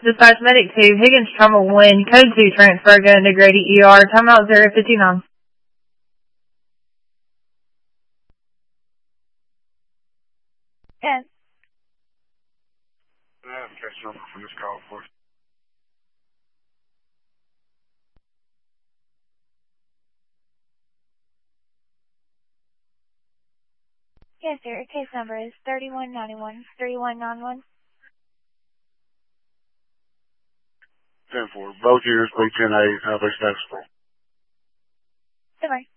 Dispatch medic 2, Higgins Trauma 1, code 2 transfer going to Grady ER, timeout 059. Yes. I have a case number for this call, of course. Yes, sir. Case number is 3191. 10-4. Both units, please 10-8, base status full. Goodbye.